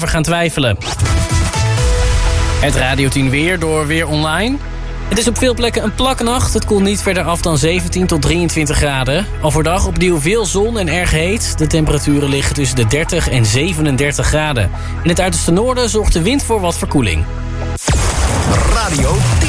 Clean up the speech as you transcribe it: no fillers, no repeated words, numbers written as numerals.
gaan twijfelen. Het Radio 10 weer door Weer Online. Het is op veel plekken een plaknacht. Het koelt niet verder af dan 17 tot 23 graden. Overdag opnieuw veel zon en erg heet. De temperaturen liggen tussen de 30 en 37 graden. In het uiterste noorden zorgt de wind voor wat verkoeling. Radio 10.